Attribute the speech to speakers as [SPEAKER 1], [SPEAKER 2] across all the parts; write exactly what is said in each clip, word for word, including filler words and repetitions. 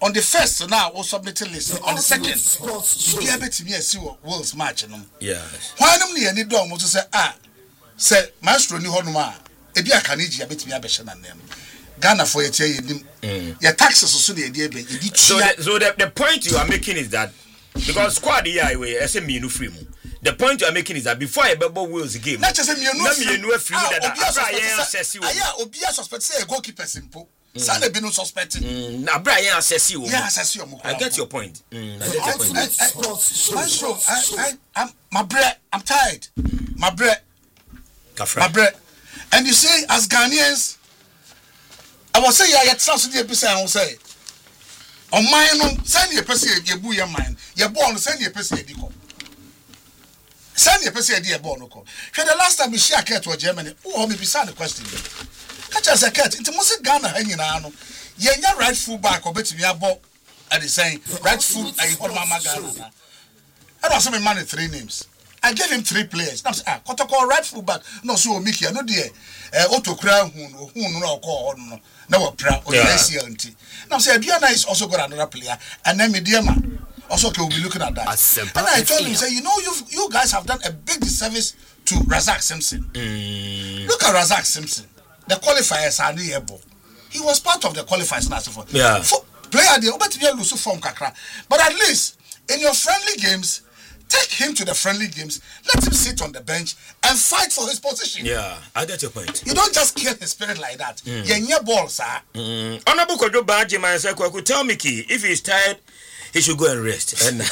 [SPEAKER 1] on the first now we submit a list. On the second, be able to me see what Wolves match no.
[SPEAKER 2] Yes.
[SPEAKER 1] Why don't you any dom to say ah say maestro ni honuma e bia kaniji abetimi abehye na nem. Ghana for your yedim. Your taxes so dey dey be.
[SPEAKER 2] So the, so the, the point you are making is that because squad here we say me no free mu. The point you are making is that before a bubble wheels game,
[SPEAKER 1] not just me no
[SPEAKER 2] free that I assess you.
[SPEAKER 1] Aya obi suspect say a goalkeeper simple. Sane be no suspecting.
[SPEAKER 2] Na bra yen assess you.
[SPEAKER 1] Yeah, assess you.
[SPEAKER 2] I get your point. Mm, I get your point.
[SPEAKER 1] Maestro, I I I'm my bread. I'm tired. My bread. My bread. And you see, as Ghanaians, I was saying I get something to say. I will say, on mine, send your person, your boo, your mind, your born, send your person, your send your person, your born. The last time we share cat to Germany, oh, maybe send a question. Catch as a cat into Moses Ghana hanging on. You're right full back or better me about at the same right foot. I hold my Ghana. I don't have money three names. I gave him three players. Now, ah, Kotoko right full back. No, so Mickey, no dear. Otto Crown, who no call no, no, proud or the now say Diana is also got another player, and then Mediama also can be looking at that. And I told him, say, you know, you you guys have done a big disservice to Razak Simpson.
[SPEAKER 2] Mm.
[SPEAKER 1] Look at Razak Simpson. The qualifiers are nearby. He was part of the qualifiers last for.
[SPEAKER 2] Yeah.
[SPEAKER 1] For player the but to lose form kakra. But at least in your friendly games, take him to the friendly games. Let him sit on the bench and fight for his position.
[SPEAKER 2] Yeah, I get your point.
[SPEAKER 1] You don't just kill his spirit like that. Mm. Yeah, your ball, sir.
[SPEAKER 2] Mm. Honorable Kojo Baji, my could tell Mickey if he's tired, he should go and rest. And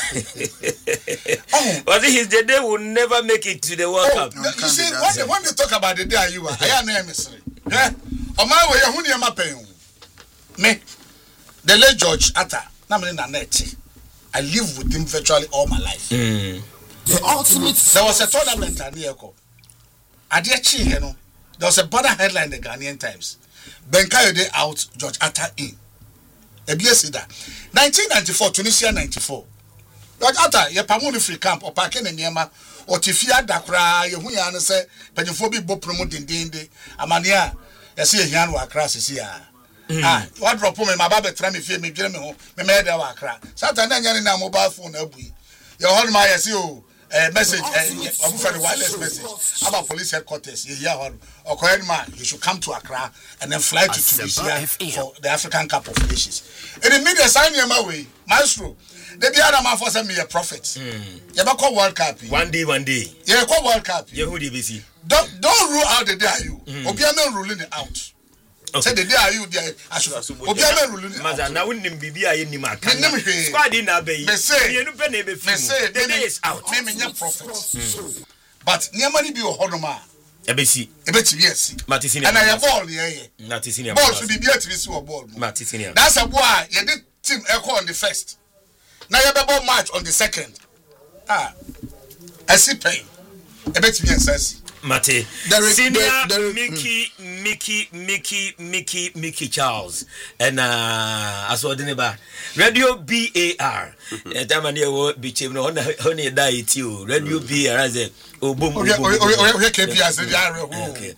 [SPEAKER 2] oh. But his the day will never make it to the World
[SPEAKER 1] oh,
[SPEAKER 2] Cup.
[SPEAKER 1] No, you see, when they, when they talk about the day you are, I am no emissary. Yeah, on my way, who near my pain? Me, the late George Atta, Namini Naneti. I live with him virtually all my life.
[SPEAKER 2] Mm.
[SPEAKER 1] The ultimate. There was a tournament at Nieko. Adiachi, you know. There was a banner headline in the Ghanaian Times. Benkayode out, George Atta in. Ebiesida. nineteen ninety-four, Tunisia ninety-four. George Atta, ye pamuni free camp or parking in Yama or Tifia Dakra, Yehuya and say, Penophobic Bo promoting Dinde, Amania, you see a Yan Wakras is here. Mm. Ah, what drop me my baby try me fear me Jeremy home, me made our crack. Saturday night na mobile phone every. Your hold my S E O a message uh, for the wireless message about police headquarters. You hear or correct man, you should come to Accra and then fly to Tunisia for the African Cup of Nations. And the media sign him away, Maestro. They be other man for send me a prophet.
[SPEAKER 2] Mm.
[SPEAKER 1] You ever call World Cup?
[SPEAKER 2] One day, one day.
[SPEAKER 1] Yeah, call World Cup.
[SPEAKER 2] Yeah, who do you see?
[SPEAKER 1] Don't don't rule out the day are you.
[SPEAKER 2] Mm.
[SPEAKER 1] Obiano ruling it out. Okay. Say the day are you there? I should. Obiano ruling it out.
[SPEAKER 2] Maza na wouldn't be be a ni maka.
[SPEAKER 1] Squad
[SPEAKER 2] in Abbey.
[SPEAKER 1] Me say.
[SPEAKER 2] You no penny be free. Me say the day is out.
[SPEAKER 1] Me me nya prophet. But near money be o hodoma.
[SPEAKER 2] Ebesi.
[SPEAKER 1] Ebeti yes.
[SPEAKER 2] Matisini.
[SPEAKER 1] And I ball yeah yeah.
[SPEAKER 2] Matisini.
[SPEAKER 1] Ball should be be to be see o ball.
[SPEAKER 2] Matisini.
[SPEAKER 1] That's a boy. You did team echo on the first. Now you ball match on the second. Ah. I see pain. Ebeti yes.
[SPEAKER 2] Mate,
[SPEAKER 1] Derek,
[SPEAKER 2] Senior
[SPEAKER 1] Derek, Derek,
[SPEAKER 2] Mickey, mm. Mickey, Mickey, Mickey, Mickey Charles, and uh, as well, Deneba Radio B A R. And time and you will be changed on the diet, you Radio B A R as a oh, boom, boom, boom,
[SPEAKER 1] K P I as a
[SPEAKER 2] okay.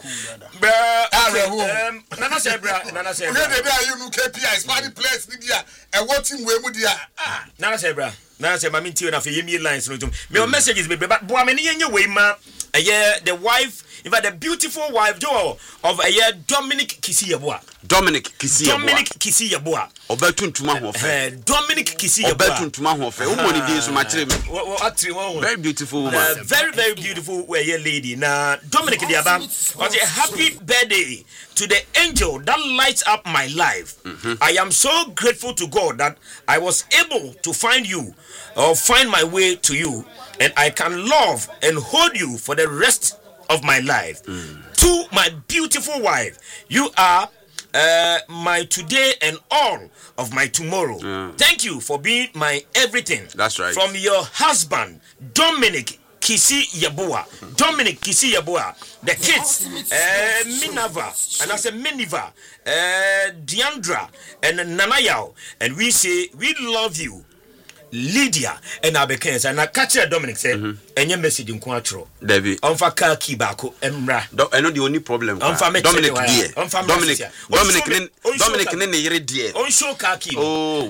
[SPEAKER 2] Bro, Nana Sebra, Nana Sebra,
[SPEAKER 1] you know K P I, party place, Lydia, and what team we would ah,
[SPEAKER 2] Nana Sebra, Nana Sebra, mean to you, and for lines, no messages, but Boamani in your way, ma. Uh, yeah, the wife, in fact, the beautiful wife, Joe, of a uh, year, Dominic Kisiyaboa.
[SPEAKER 3] Dominic Kisiyaboa.
[SPEAKER 2] Dominic Kisiyaboa.
[SPEAKER 3] Obetun tuma hofe.
[SPEAKER 2] Dominic Kisiyaboa.
[SPEAKER 3] Obetun tuma hofe. Who money days so much? Very beautiful woman.
[SPEAKER 2] Uh, very, very beautiful uh, yeah, lady. Now, Dominic Diaba, was a happy birthday to the angel that lights up my life.
[SPEAKER 3] Mm-hmm.
[SPEAKER 2] I am so grateful to God that I was able to find you or find my way to you. And I can love and hold you for the rest of my life.
[SPEAKER 3] Mm.
[SPEAKER 2] To my beautiful wife, you are uh, my today and all of my tomorrow.
[SPEAKER 3] Yeah.
[SPEAKER 2] Thank you for being my everything.
[SPEAKER 3] That's right.
[SPEAKER 2] From your husband, Dominic Kisiyaboa. Mm. Dominic Kisiyaboa. The kids, uh, Minerva, and I say Miniva, uh, Deandra, and Nanayao. And we say, we love you. Lydia and Abekens and I catch Dominic said, and your message in Quattro.
[SPEAKER 3] Debbie,
[SPEAKER 2] on for Kaki Bako, Emra.
[SPEAKER 3] I know the only problem.
[SPEAKER 2] On for
[SPEAKER 3] Dominic, dear.
[SPEAKER 2] On for
[SPEAKER 3] Dominic, Dominic, Dominic, Dominic, dear.
[SPEAKER 2] On show Kaki.
[SPEAKER 3] Oh.